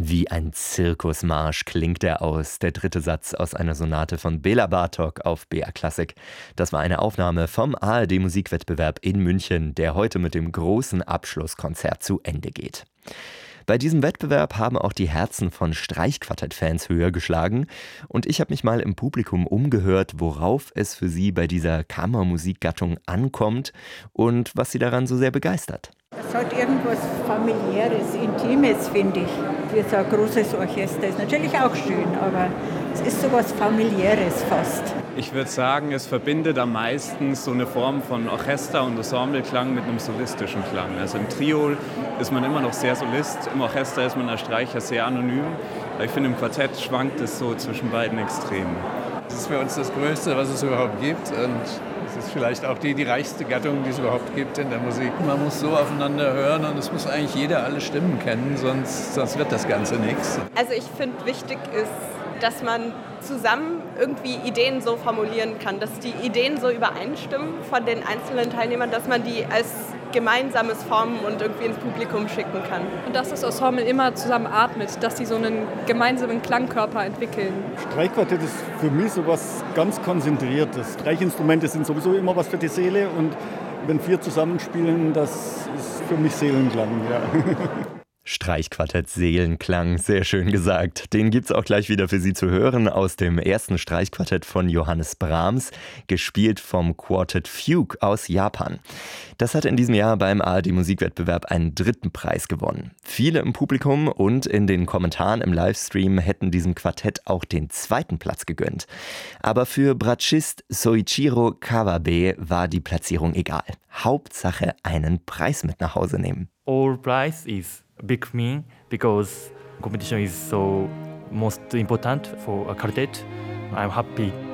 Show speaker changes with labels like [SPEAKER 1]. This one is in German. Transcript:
[SPEAKER 1] Wie ein Zirkusmarsch klingt er aus, der dritte Satz aus einer Sonate von Bela Bartok auf BR Klassik. Das war eine Aufnahme vom ARD-Musikwettbewerb in München, der heute mit dem großen Abschlusskonzert zu Ende geht. Bei diesem Wettbewerb haben auch die Herzen von Streichquartett-Fans höher geschlagen und ich habe mich mal im Publikum umgehört, worauf es für sie bei dieser Kammermusikgattung ankommt und was sie daran so sehr begeistert.
[SPEAKER 2] Es hat irgendwas Familiäres, Intimes, finde ich. Für so ein großes Orchester ist natürlich auch schön, aber es ist so was Familiäres fast.
[SPEAKER 3] Ich würde sagen, es verbindet am meisten so eine Form von Orchester- und Ensembleklang mit einem solistischen Klang. Also im Trio ist man immer noch sehr Solist, im Orchester ist man als Streicher sehr anonym. Ich finde, im Quartett schwankt es so zwischen beiden Extremen.
[SPEAKER 4] Das ist für uns das Größte, was es überhaupt gibt. Und es ist vielleicht auch die reichste Gattung, die es überhaupt gibt in der Musik. Man muss so aufeinander hören und es muss eigentlich jeder alle Stimmen kennen, sonst wird das Ganze nichts.
[SPEAKER 5] Also ich finde, wichtig ist, dass man zusammen irgendwie Ideen so formulieren kann, dass die Ideen so übereinstimmen von den einzelnen Teilnehmern, dass man die als gemeinsames formen und irgendwie ins Publikum schicken kann.
[SPEAKER 6] Und dass das Ensemble immer zusammen atmet, dass sie so einen gemeinsamen Klangkörper entwickeln.
[SPEAKER 7] Streichquartett ist für mich so was ganz Konzentriertes. Streichinstrumente sind sowieso immer was für die Seele und wenn 4 zusammenspielen, das ist für mich Seelenklang. Ja.
[SPEAKER 1] Streichquartett Seelenklang, sehr schön gesagt. Den gibt's auch gleich wieder für Sie zu hören aus dem ersten Streichquartett von Johannes Brahms, gespielt vom Quartet Fugue aus Japan. Das hat in diesem Jahr beim ARD-Musikwettbewerb einen 3. Preis gewonnen. Viele im Publikum und in den Kommentaren im Livestream hätten diesem Quartett auch den 2. Platz gegönnt. Aber für Bratschist Soichiro Kawabe war die Platzierung egal. Hauptsache einen Preis mit nach Hause nehmen.
[SPEAKER 8] All prize is big for me because competition is so most important for a quartet. I'm happy